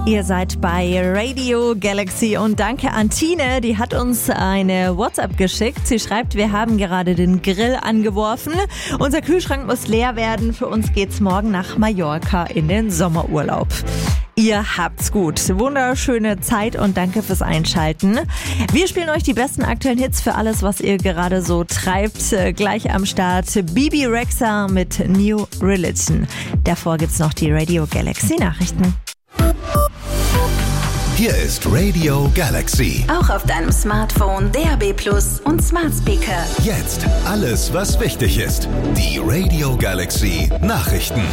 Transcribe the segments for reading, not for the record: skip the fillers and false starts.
Ihr seid bei Radio Galaxy und danke an Tine, die hat uns eine WhatsApp geschickt. Sie schreibt, wir haben gerade den Grill angeworfen. Unser Kühlschrank muss leer werden. Für uns geht's morgen nach Mallorca in den Sommerurlaub. Ihr habt's gut. Wunderschöne Zeit und danke fürs Einschalten. Wir spielen euch die besten aktuellen Hits für alles, was ihr gerade so treibt. Gleich am Start Bibi Rexha mit New Religion. Davor gibt's noch die Radio Galaxy Nachrichten. Hier ist Radio Galaxy. Auch auf deinem Smartphone, DAB+ und Smart Speaker. Jetzt alles, was wichtig ist. Die Radio Galaxy Nachrichten.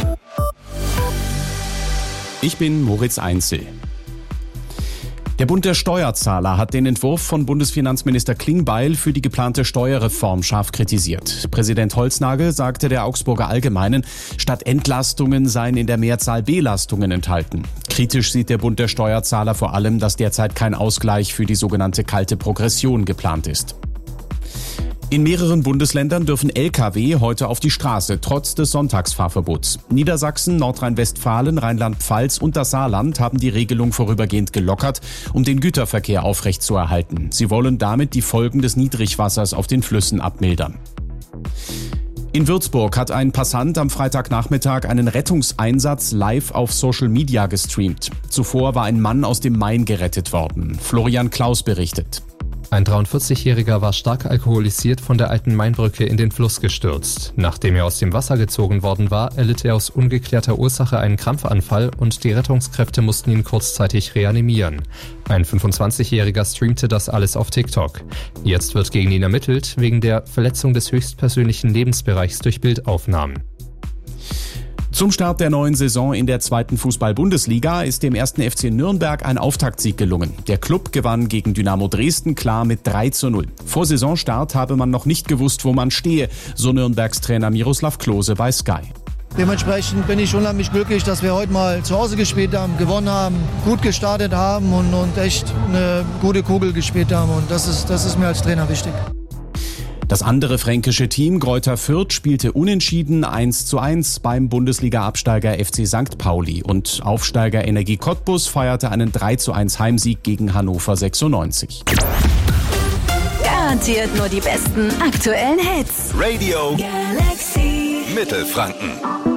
Ich bin Moritz Einzel. Der Bund der Steuerzahler hat den Entwurf von Bundesfinanzminister Klingbeil für die geplante Steuerreform scharf kritisiert. Präsident Holznagel sagte der Augsburger Allgemeinen, statt Entlastungen seien in der Mehrzahl Belastungen enthalten. Kritisch sieht der Bund der Steuerzahler vor allem, dass derzeit kein Ausgleich für die sogenannte kalte Progression geplant ist. In mehreren Bundesländern dürfen Lkw heute auf die Straße, trotz des Sonntagsfahrverbots. Niedersachsen, Nordrhein-Westfalen, Rheinland-Pfalz und das Saarland haben die Regelung vorübergehend gelockert, um den Güterverkehr aufrechtzuerhalten. Sie wollen damit die Folgen des Niedrigwassers auf den Flüssen abmildern. In Würzburg hat ein Passant am Freitagnachmittag einen Rettungseinsatz live auf Social Media gestreamt. Zuvor war ein Mann aus dem Main gerettet worden. Florian Klaus berichtet. Ein 43-Jähriger war stark alkoholisiert von der alten Mainbrücke in den Fluss gestürzt. Nachdem er aus dem Wasser gezogen worden war, erlitt er aus ungeklärter Ursache einen Krampfanfall und die Rettungskräfte mussten ihn kurzzeitig reanimieren. Ein 25-Jähriger streamte das alles auf TikTok. Jetzt wird gegen ihn ermittelt, wegen der Verletzung des höchstpersönlichen Lebensbereichs durch Bildaufnahmen. Zum Start der neuen Saison in der 2. Fußball-Bundesliga ist dem 1. FC Nürnberg ein Auftaktsieg gelungen. Der Klub gewann gegen Dynamo Dresden klar mit 3:0. Vor Saisonstart habe man noch nicht gewusst, wo man stehe, so Nürnbergs Trainer Miroslav Klose bei Sky. Dementsprechend bin ich unheimlich glücklich, dass wir heute mal zu Hause gespielt haben, gewonnen haben, gut gestartet haben und echt eine gute Kugel gespielt haben. Und das ist mir als Trainer wichtig. Das andere fränkische Team, Greuther Fürth, spielte unentschieden 1:1 beim Bundesliga-Absteiger FC St. Pauli und Aufsteiger Energie Cottbus feierte einen 3:1 Heimsieg gegen Hannover 96. Garantiert nur die besten aktuellen Hits. Radio Galaxy Mittelfranken.